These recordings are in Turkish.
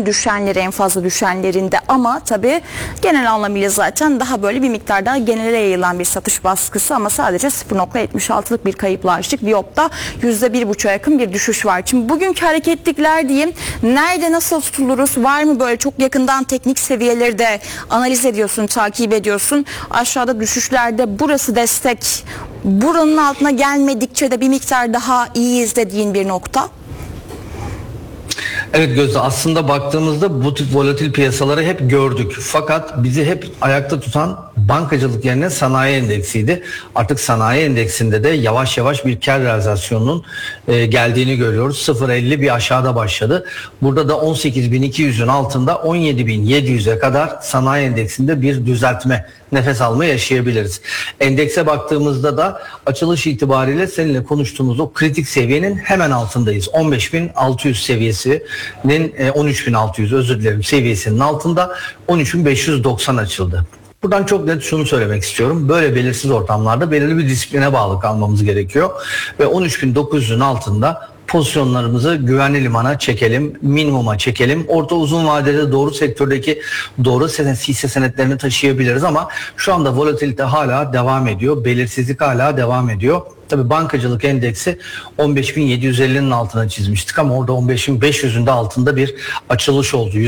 düşenleri, en fazla düşenlerinde, ama tabii genel anlamıyla zaten daha böyle bir miktar daha genele yayılan bir satış baskısı, ama sadece 0.76'lık bir kayıpla açtık. Viyop'ta %1,5'a yakın bir düşüş var. Şimdi bugünkü hareketlikler diyeyim, nerede nasıl tutuluruz? Var mı böyle çok yakından teknik seviyeleri de analiz ediyorsun, takip ediyorsun? Aşağıda düşüşlerde burası destek, buranın altına gelmedikçe de bir miktar daha iyiyiz dediğin bir nokta. Evet Gözde, aslında baktığımızda bu tip volatil piyasaları hep gördük. Fakat bizi hep ayakta tutan bankacılık yerine sanayi endeksiydi. Artık sanayi endeksinde de yavaş yavaş bir kar realizasyonunun geldiğini görüyoruz. 0.50 bir aşağıda başladı. Burada da 18.200'ün altında 17.700'e kadar sanayi endeksinde bir düzeltme, nefes alma yaşayabiliriz. Endekse baktığımızda da açılış itibariyle seninle konuştuğumuz o kritik seviyenin hemen altındayız. 15.600 seviyesinin 13.600 özür dilerim seviyesinin altında 13.590 açıldı. Buradan çok net şunu söylemek istiyorum. Böyle belirsiz ortamlarda belirli bir disipline bağlı kalmamız gerekiyor. Ve 13.900'ün altında pozisyonlarımızı güvenli limana çekelim, minimuma çekelim. Orta uzun vadede doğru sektördeki doğru hisse senetlerini taşıyabiliriz, ama şu anda volatilite hala devam ediyor. Belirsizlik hala devam ediyor. Tabii bankacılık endeksi 15.750'nin altına çizmiştik, ama orada 15.500'ün de altında bir açılış oldu.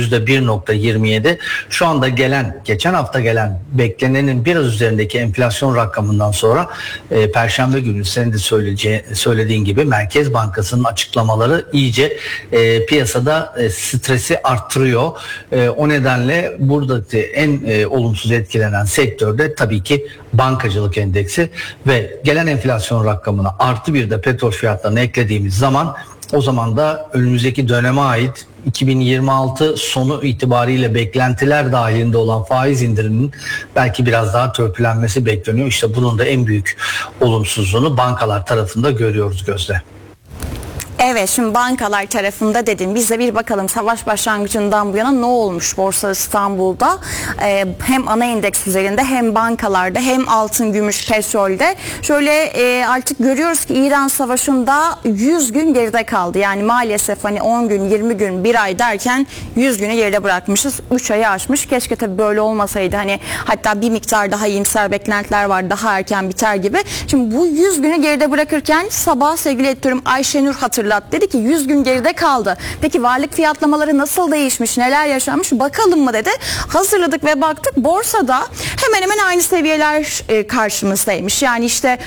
%1.27. Şu anda geçen hafta gelen beklenenin biraz üzerindeki enflasyon rakamından sonra Perşembe günü senin de söylediğin gibi Merkez Bankası'nın açıklamaları iyice piyasada stresi arttırıyor. O nedenle buradaki en olumsuz etkilenen sektörde tabii ki bankacılık endeksi ve gelen enflasyon rakamına artı bir de petrol fiyatlarını eklediğimiz zaman, o zaman da önümüzdeki döneme ait 2026 sonu itibariyle beklentiler dahilinde olan faiz indiriminin belki biraz daha törpülenmesi bekleniyor. İşte bunun da en büyük olumsuzluğunu bankalar tarafında görüyoruz Gözde. Evet, şimdi bankalar tarafında dedin. Biz de bir bakalım savaş başlangıcından bu yana ne olmuş Borsa İstanbul'da. Hem ana endeks üzerinde hem bankalarda hem altın, gümüş, petrolde. Şöyle artık görüyoruz ki İran Savaşı'nda 100 gün geride kaldı. Yani maalesef hani 10 gün, 20 gün, 1 ay derken 100 günü geride bırakmışız. 3 ayı aşmış. Keşke tabii böyle olmasaydı. Hani hatta bir miktar daha iyimser beklentiler var. Daha erken biter gibi. Şimdi bu 100 günü geride bırakırken sabah sevgili editörüm Ayşenur hatırlattı. Dedi ki 100 gün geride kaldı. Peki varlık fiyatlamaları nasıl değişmiş, neler yaşanmış bakalım mı dedi. Hazırladık ve baktık, borsada hemen hemen aynı seviyeler karşımızdaymış. Yani işte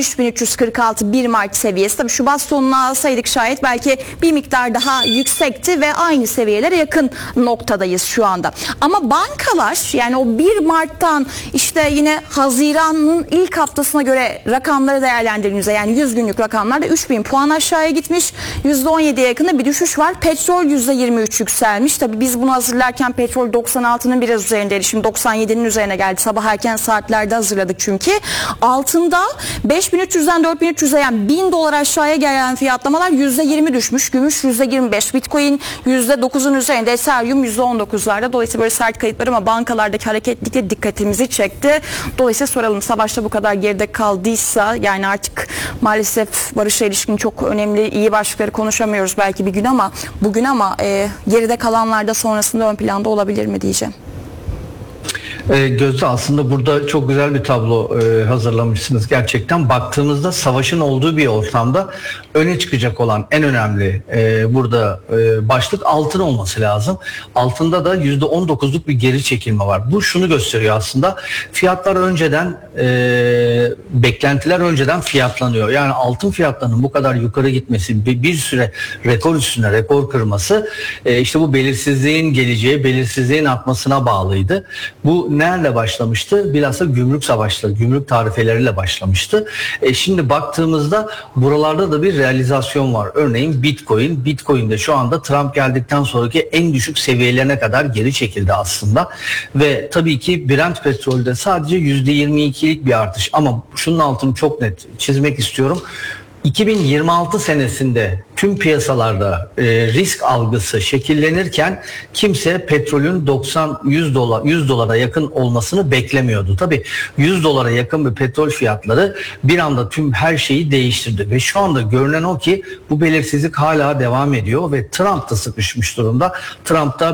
13.346 1 Mart seviyesi. Tabii Şubat sonuna alsaydık şayet belki bir miktar daha yüksekti ve aynı seviyelere yakın noktadayız şu anda. Ama bankalar, yani o 1 Mart'tan işte yine Haziran'ın ilk haftasına göre rakamları değerlendirdiğimizde, yani 100 günlük rakamlarda 3.000 puan aşağıya gitmiş. %17'ye yakında bir düşüş var. Petrol %23 yükselmiş. Tabii biz bunu hazırlarken petrol 96'nın biraz üzerindeydi. Şimdi 97'nin üzerine geldi. Sabah erken saatlerde hazırladık çünkü. Altında 5.300'den 4.300'e, yani $1.000 aşağıya gelen fiyatlamalar %20 düşmüş. Gümüş %25. Bitcoin %9'un üzerinde. Ethereum %19'larda. Dolayısıyla böyle sert kayıplar, ama bankalardaki hareketlilikle dikkatimizi çekti. Dolayısıyla soralım, savaşta bu kadar geride kaldıysa, yani artık maalesef barışa ilişkin çok önemli iyi başlıkları konuşamıyoruz belki bir gün, ama bugün, ama geride kalanlar da sonrasında ön planda olabilir mi diyeceğim. Gözde, aslında burada çok güzel bir tablo hazırlamışsınız. Gerçekten baktığımızda savaşın olduğu bir ortamda öne çıkacak olan en önemli burada başlık altın olması lazım. Altında da %19'luk bir geri çekilme var. Bu şunu gösteriyor aslında. Fiyatlar önceden, beklentiler önceden fiyatlanıyor. Yani altın fiyatlarının bu kadar yukarı gitmesi, bir süre rekor üstüne rekor kırması, işte bu belirsizliğin geleceği, belirsizliğin artmasına bağlıydı. Bu nerede başlamıştı? Bilhassa gümrük savaşları, gümrük tarifeleriyle başlamıştı. Şimdi baktığımızda buralarda da bir realizasyon var. Örneğin Bitcoin'de şu anda Trump geldikten sonraki en düşük seviyelerine kadar geri çekildi aslında. Ve tabii ki Brent petrolde sadece %22'lik bir artış. Ama şunun altını çok net çizmek istiyorum. 2026 senesinde tüm piyasalarda risk algısı şekillenirken kimse petrolün 100 dolara yakın olmasını beklemiyordu. Tabii 100 dolara yakın bir petrol fiyatları bir anda tüm her şeyi değiştirdi ve şu anda görünen o ki bu belirsizlik hala devam ediyor ve Trump da sıkışmış durumda. Trump da